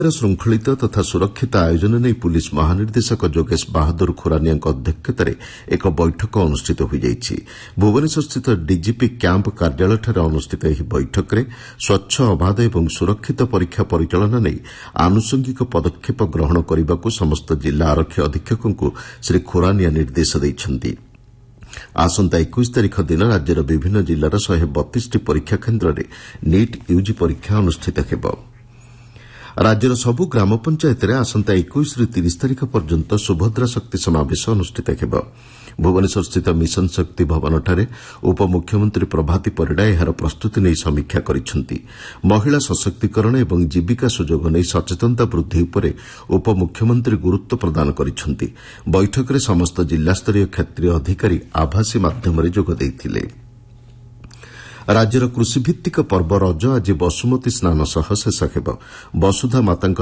ଶୃଙ୍ଖଳିତ ତଥା ସୁରକ୍ଷିତ ଆୟୋଜନ ନେଇ ପୁଲିସ୍ ମହାନିର୍ଦ୍ଦେଶକ ଯୋଗେଶ ବାହାଦୁର ଖୁରାନିଆଙ୍କ ଅଧ୍ୟକ୍ଷତାରେ ଏକ ବୈଠକ ଅନୁଷ୍ଠିତ ହୋଇଯାଇଛି। ଭୁବନେଶ୍ୱରସ୍ଥିତ ଡିଜିପି କ୍ୟାମ୍ପ କାର୍ଯ୍ୟାଳୟଠାରେ ଅନୁଷ୍ଠିତ ଏହି ବୈଠକରେ ସ୍ୱଚ୍ଛ ଅବାଧ ଏବଂ ସୁରକ୍ଷିତ ପରୀକ୍ଷା ପରିଚାଳନା ନେଇ ଆନୁଷଙ୍ଗିକ ପଦକ୍ଷେପ ଗ୍ରହଣ କରିବାକୁ ସମସ୍ତ ଜିଲ୍ଲା ଆରକ୍ଷୀ ଅଧୀକ୍ଷକଙ୍କୁ ଶ୍ରୀ ଖୁରାନିଆ ନିର୍ଦ୍ଦେଶ ଦେଇଛନ୍ତି। ଆସନ୍ତା 21 ତାରିଖ ଦିନ ରାଜ୍ୟର ବିଭିନ୍ନ ଜିଲ୍ଲାର 132ଟି ପରୀକ୍ଷା କେନ୍ଦ୍ରରେ ନିଟ୍ ୟୁଜି ପରୀକ୍ଷା ଅନୁଷ୍ଠିତ ହେବ। ରାଜ୍ୟର ସବୁ ଗ୍ରାମ ପଞ୍ଚାୟତରେ ଆସନ୍ତା 21ରୁ 30 ତାରିଖ ପର୍ଯ୍ୟନ୍ତ ସୁଭଦ୍ରା ଶକ୍ତି ସମାବେଶ ଅନୁଷ୍ଠିତ ହେବ। ଭୁବନେଶ୍ୱରସ୍ଥିତ ମିଶନ ଶକ୍ତି ଭବନଠାରେ ଉପମୁଖ୍ୟମନ୍ତ୍ରୀ ପ୍ରଭାତୀ ପରିଡ଼ା ଏହାର ପ୍ରସ୍ତୁତି ନେଇ ସମୀକ୍ଷା କରିଛନ୍ତି। ମହିଳା ସଶକ୍ତିକରଣ ଏବଂ ଜୀବିକା ସୁଯୋଗ ନେଇ ସଚେତନତା ବୃଦ୍ଧି ଉପରେ ଉପମୁଖ୍ୟମନ୍ତ୍ରୀ ଗୁରୁତ୍ୱ ପ୍ରଦାନ କରିଛନ୍ତି। ବୈଠକରେ ସମସ୍ତ ଜିଲ୍ଲାସ୍ତରୀୟ କ୍ଷେତ୍ରୀୟ ଅଧିକାରୀ ଆଭାସୀ ମାଧ୍ୟମରେ ଯୋଗ ଦେଇଥିଲେ। ରାଜ୍ୟର କୃଷିଭିତ୍ତିକ ପର୍ବ ରଜ ଆଜି ବସୁମତୀ ସ୍ନାନ ସହ ଶେଷ ହେବ। ବସୁଧା ମାତାଙ୍କ